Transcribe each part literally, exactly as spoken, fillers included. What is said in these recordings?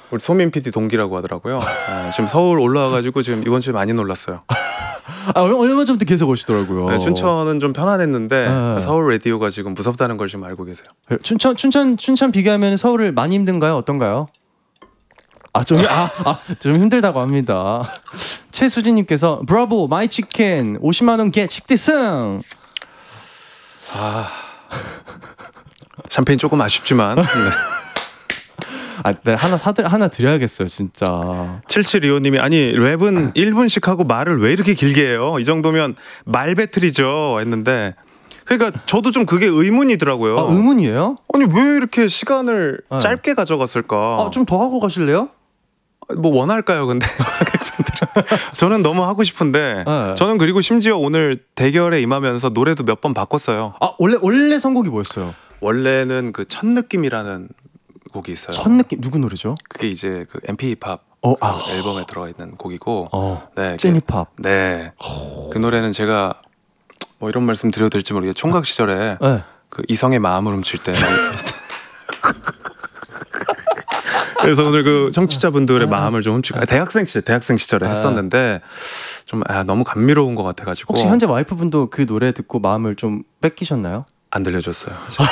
우리 소민 피디 동기라고 하더라고요. 네, 지금 서울 올라와가지고 지금 이번 주에 많이 놀랐어요. 아, 얼마 전부터 계속 오시더라고요. 네, 춘천은 좀 편안했는데 네. 서울 라디오가 지금 무섭다는 걸 지금 알고 계세요. 춘천 춘천 춘천 비교하면 서울을 많이 힘든가요? 어떤가요? 아, 좀, 아, 아, 좀 힘들다고 합니다. 최수진님께서 브라보 마이 치킨 오십만 원 개 식대승. 아, 샴페인 조금 아쉽지만. 네. 아, 네, 하나 사들 하나 드려야겠어요, 진짜. 칠칠이오님이 아니 랩은 일 분씩 하고 말을 왜 이렇게 길게 해요? 이 정도면 말 배틀이죠 했는데 그러니까 저도 좀 그게 의문이더라고요. 아, 의문이에요? 아니 왜 이렇게 시간을 네. 짧게 가져갔을까? 아, 좀 더 하고 가실래요? 뭐 원할까요, 근데? 저는 너무 하고 싶은데 네. 저는 그리고 심지어 오늘 대결에 임하면서 노래도 몇 번 바꿨어요. 아, 원래 원래 선곡이 뭐였어요? 원래는 그 첫 느낌이라는 곡이 있어요. 첫 느낌 누구 노래죠? 그게 이제 그 엠피 힙합 어, 그 아. 앨범에 들어가 있는 곡이고, 어, 네, 찐힙합. 네, 그 노래는 제가 뭐 이런 말씀 드려도 될지 모르겠는데 총각 시절에 네. 그 이성의 마음을 훔칠 때. 그래서 오늘 그 청취자분들의 마음을 좀 훔치고 대학생 시절 대학생 시절에 했었는데 좀 아, 너무 감미로운 것 같아가지고. 혹시 현재 와이프분도 그 노래 듣고 마음을 좀 뺏기셨나요? 안 들려줬어요.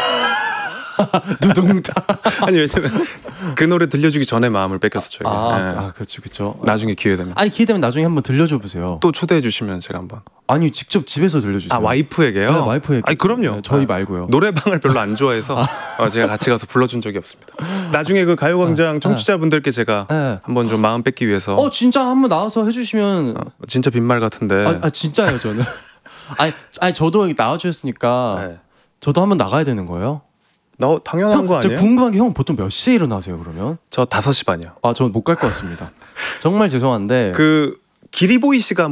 두둥다. 아니 왜냐면 그 노래 들려주기 전에 마음을 뺏겼어 저희가. 아, 네. 아, 그렇죠, 그렇죠. 나중에 기회 되면 아니 기회 되면 나중에 한번 들려줘 보세요. 또 초대해 주시면 제가 한번. 아니 직접 집에서 들려주세요. 아 와이프에게요? 네, 와이프에게. 아니 그럼요. 네, 저희 아, 말고요. 노래방을 별로 안 좋아해서 어, 제가 같이 가서 불러준 적이 없습니다. 나중에 그 가요광장 청취자분들께 제가 네. 한번 좀 마음 뺏기 위해서. 어 진짜 한번 나와서 해주시면. 어, 진짜 빈말 같은데. 아, 아 진짜요 저는. 아니, 아니 저도 나와주셨으니까 네. 저도 한번 나가야 되는 거예요? 나 당연한 형, 거 저 아니에요? 궁금한 게 형 보통 몇 시에 일어나세요 그러면? 저 다섯 시 반이요. 아 저는 못 갈 것 같습니다. 정말 죄송한데. 그 기리보이 씨가